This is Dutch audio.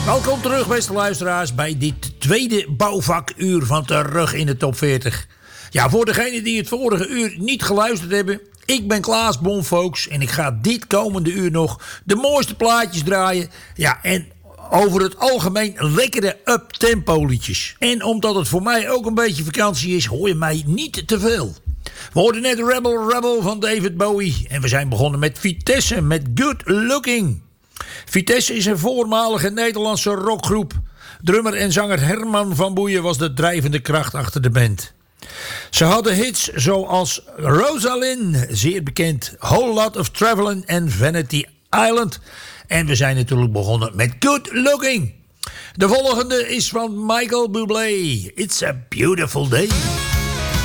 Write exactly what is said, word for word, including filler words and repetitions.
Welkom terug, beste luisteraars, bij dit tweede bouwvakuur van Terug in de Top veertig. Ja, voor degenen die het vorige uur niet geluisterd hebben, ik ben Klaas Bonfolks en ik ga dit komende uur nog de mooiste plaatjes draaien. Ja, en over het algemeen lekkere up-tempo liedjes. En omdat het voor mij ook een beetje vakantie is, hoor je mij niet te veel. We hoorden net Rebel Rebel van David Bowie en we zijn begonnen met Vitesse met Good Looking. Vitesse is een voormalige Nederlandse rockgroep. Drummer en zanger Herman van Boeien was de drijvende kracht achter de band. Ze hadden hits zoals Rosalind, zeer bekend, Whole Lot of Travelin' en Vanity Island. En we zijn natuurlijk begonnen met Good Looking. De volgende is van Michael Bublé. It's a Beautiful Day.